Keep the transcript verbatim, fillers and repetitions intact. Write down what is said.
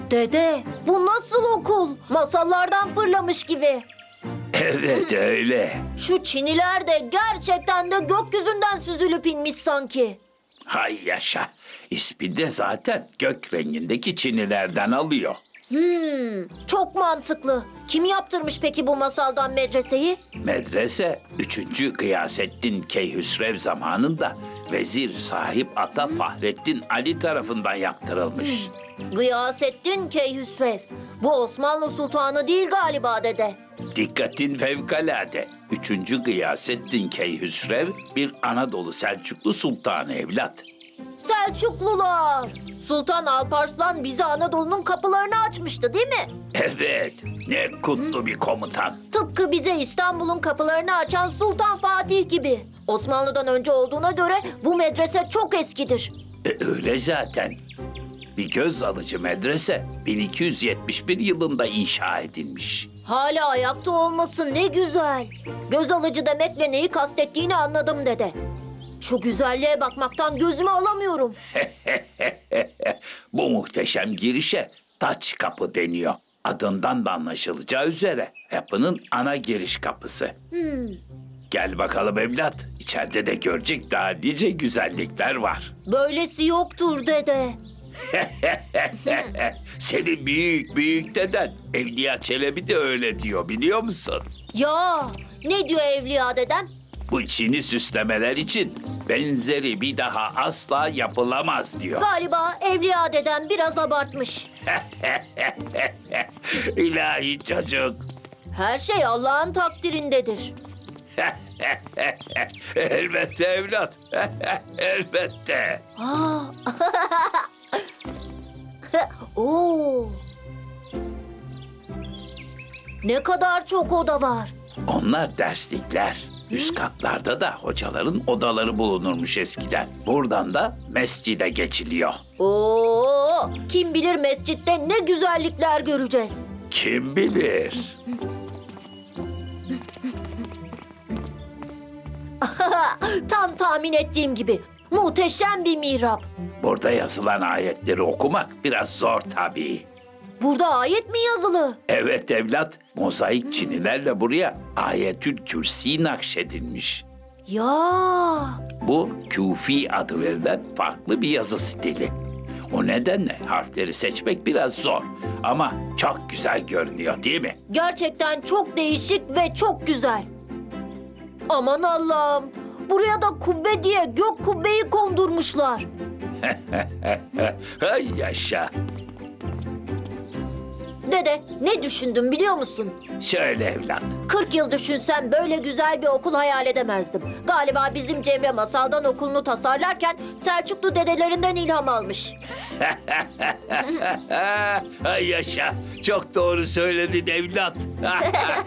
Dede, bu nasıl okul? Masallardan fırlamış gibi. Evet öyle. Şu çiniler de gerçekten de gökyüzünden süzülüp inmiş sanki. Hay yaşa. İsmi de zaten gök rengindeki çinilerden alıyor. Hmm, çok mantıklı. Kim yaptırmış peki bu masaldan medreseyi? Medrese üçüncü Gıyasettin Keyhüsrev zamanında vezir sahip ata Fahrettin Ali tarafından yaptırılmış. Gıyasettin Keyhüsrev. Bu Osmanlı Sultanı değil galiba dede. Dikkatin fevkalade. Üçüncü Gıyasettin Keyhüsrev bir Anadolu Selçuklu sultanı evlat. Selçuklular. Sultan Alparslan bize Anadolu'nun kapılarını açmıştı değil mi? Evet, ne kutlu bir komutan. Tıpkı bize İstanbul'un kapılarını açan Sultan Fatih gibi. Osmanlı'dan önce olduğuna göre bu medrese çok eskidir. E, öyle zaten. Bir göz alıcı medrese bin iki yüz yetmiş bir yılında inşa edilmiş. Hala ayakta olması ne güzel. Göz alıcı demekle neyi kastettiğini anladım dede. Şu güzelliğe bakmaktan gözümü alamıyorum. Bu muhteşem girişe taç kapı deniyor. Adından da anlaşılacağı üzere yapının ana giriş kapısı. Hmm, Gel bakalım evlat. İçeride de görecek daha nice güzellikler var. böylesi yoktur dede. Senin büyük büyük deden Evliya Çelebi de öyle diyor biliyor musun? Ya ne diyor Evliya dedem? Bu Çin'i süslemeler için benzeri bir daha asla yapılamaz diyor. Galiba Evliya dedem biraz abartmış. İlahi çocuk. Her şey Allah'ın takdirindedir. Elbette evlat. Elbette. Aa. Oo. Ne kadar çok oda var. Onlar derslikler. Üst katlarda da hocaların odaları bulunurmuş eskiden. Buradan da mescide geçiliyor. Oo, kim bilir mescitte ne güzellikler göreceğiz. Kim bilir? Tam tahmin ettiğim gibi. Muhteşem bir mihrap. Burada yazılan ayetleri okumak biraz zor tabii. Burada ayet mi yazılı? Evet evlat, mozaik çinilerle buraya Ayetül Kürsi nakşedilmiş. Ya. Bu Küfi adı verilen farklı bir yazı stili. O nedenle harfleri seçmek biraz zor ama çok güzel görünüyor değil mi? Gerçekten çok değişik ve çok güzel. Aman Allah'ım. Buraya da kubbe diye gök kubbeyi kondurmuşlar. Hay yaşa. Dede, ne düşündüm biliyor musun? Söyle evlat. kırk yıl düşünsem böyle güzel bir okul hayal edemezdim. Galiba bizim Cemre masaldan okulunu tasarlarken Selçuklu dedelerinden ilham almış. Hay yaşa. Çok doğru söyledin evlat.